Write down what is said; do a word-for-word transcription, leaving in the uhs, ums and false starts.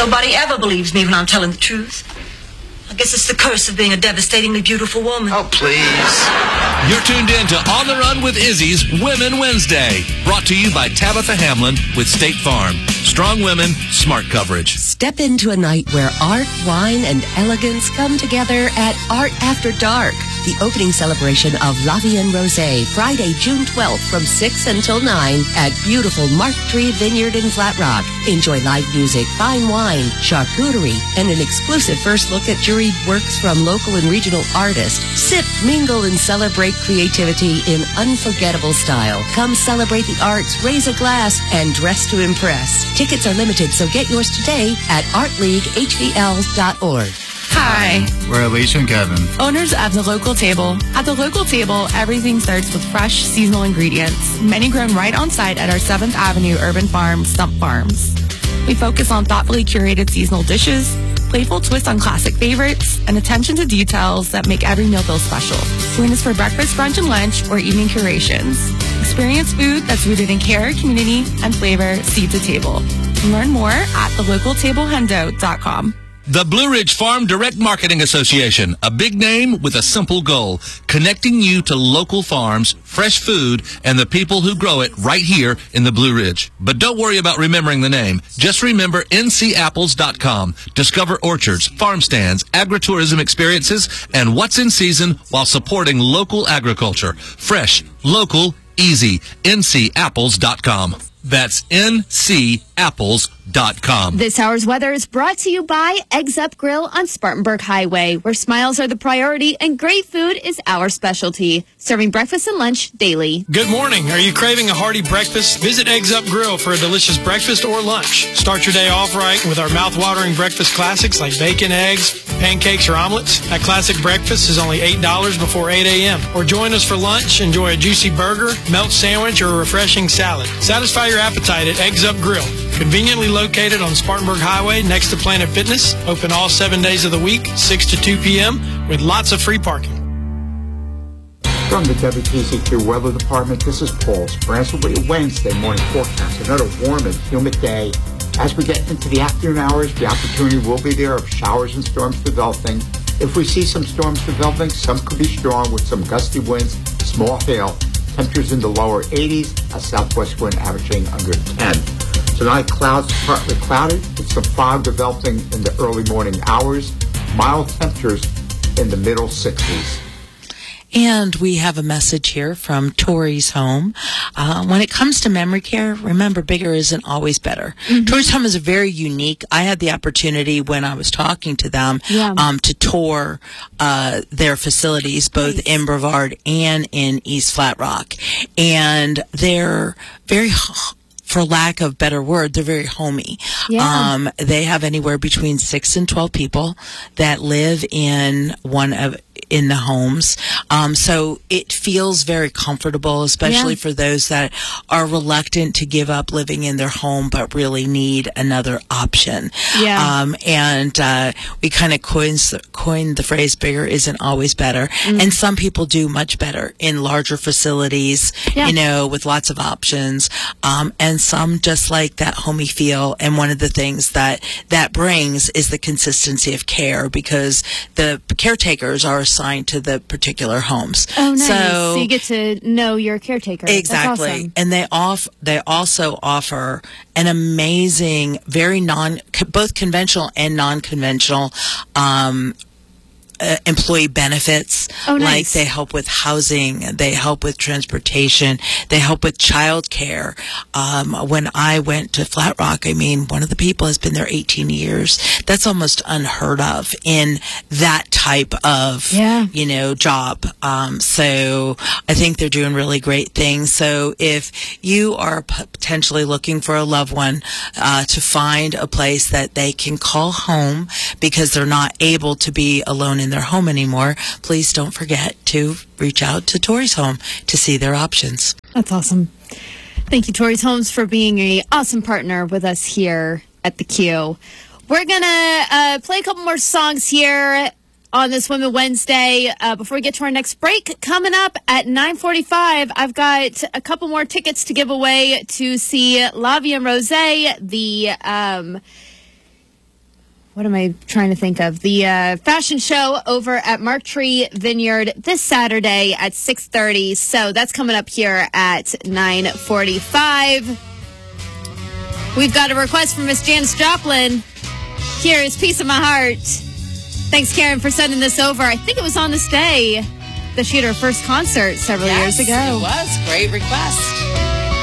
Nobody ever believes me when I'm telling the truth. I guess it's the curse of being a devastatingly beautiful woman. Oh, please. You're tuned in to On the Run with Izzy's Women Wednesday. Brought to you by Tabitha Hamlin with State Farm. Strong women, smart coverage. Step into a night where art, wine, and elegance come together at Art After Dark, the opening celebration of La Vie en Rosé, Friday, June twelfth from six until nine at beautiful Mark Tree Vineyard in Flat Rock. Enjoy live music, fine wine, charcuterie, and an exclusive first look at juried works from local and regional artists. Sip, mingle, and celebrate creativity in unforgettable style. Come celebrate the arts, raise a glass, and dress to impress. Tickets are limited, so get yours today at art league h v l dot org. Hi. We're Alicia and Kevin, Owners of The Local Table. At The Local Table, everything starts with fresh, seasonal ingredients, many grown right on site at our seventh Avenue Urban Farm, Stump Farms. We focus on thoughtfully curated seasonal dishes, playful twists on classic favorites, and attention to details that make every meal feel special. Join us for breakfast, brunch, and lunch, or evening curations. Experience food that's rooted in care, community, and flavor seeds a table. Learn more at the local table hundo dot com. The Blue Ridge Farm Direct Marketing Association, a big name with a simple goal, connecting you to local farms, fresh food, and the people who grow it right here in the Blue Ridge. But don't worry about remembering the name. Just remember n c apples dot com. Discover orchards, farm stands, agritourism experiences, and what's in season while supporting local agriculture. Fresh, local, easy. n c apples dot com. That's n c apples dot com. This hour's weather is brought to you by Eggs Up Grill on Spartanburg Highway, where smiles are the priority and great food is our specialty. Serving breakfast and lunch daily. Good morning. Are you craving a hearty breakfast? Visit Eggs Up Grill for a delicious breakfast or lunch. Start your day off right with our mouth-watering breakfast classics like bacon, eggs, pancakes, or omelets. That classic breakfast is only eight dollars before eight a.m. Or join us for lunch. Enjoy a juicy burger, melt sandwich, or a refreshing salad. Satisfy your appetite at Eggs Up Grill. Conveniently located on Spartanburg Highway next to Planet Fitness. Open all seven days of the week, six to two p.m. with lots of free parking. From the W T C Q Weather Department, this is Paul Spransel with your Wednesday morning forecast. Another warm and humid day. As we get into the afternoon hours, the opportunity will be there of showers and storms developing. If we see some storms developing, some could be strong with some gusty winds, small hail. Temperatures in the lower eighties, a southwest wind averaging under ten. Tonight, clouds partly cloudy with some fog developing in the early morning hours. Mild temperatures in the middle sixties. And we have a message here from Tori's Home. Uh, when it comes to memory care, remember, bigger isn't always better. Mm-hmm. Tori's Home is very unique. I had the opportunity when I was talking to them yeah. um, to tour uh, their facilities, both nice. in Brevard and in East Flat Rock. And they're very... for lack of better word, they're very homey. Yeah. Um, they have anywhere between six and twelve people that live in one of in the homes. Um, so it feels very comfortable, especially yeah. for those that are reluctant to give up living in their home but really need another option. Yeah. Um, and uh, we kind of coined, coined the phrase, bigger isn't always better. Mm. And some people do much better in larger facilities, yeah. you know, with lots of options. Um, and some just like that homey feel. And one of the things that that brings is the consistency of care, because the caretakers are assigned to the particular homes. Oh, nice. So, so you get to know your caretaker. Exactly. That's awesome. And they off they also offer an amazing, very non, both conventional and non-conventional um Uh, employee benefits. Oh, nice. Like they help with housing, they help with transportation, they help with child care. Um, when I went to Flat Rock, I mean, one of the people has been there eighteen years. That's almost unheard of in that type of, yeah. you know, job. Um, so I think they're doing really great things. So if you are potentially looking for a loved one, uh, to find a place that they can call home because they're not able to be alone in their home anymore, please don't forget to reach out to Tori's Home to see their options. That's awesome. Thank you, Tori's Homes, for being an awesome partner with us here at the Q. We're going to uh, play a couple more songs here on this Women Wednesday uh, before we get to our next break. Coming up at nine forty-five, I've got a couple more tickets to give away to see La Vie en Rosé, the... Um, what am I trying to think of? The uh, fashion show over at Mark Tree Vineyard this Saturday at six thirty. So that's coming up here at nine forty-five. We've got a request from Miss Janis Joplin. Here is Piece of My Heart. Thanks, Karen, for sending this over. I think it was on this day that she had her first concert several yes, years ago. It was. Great request.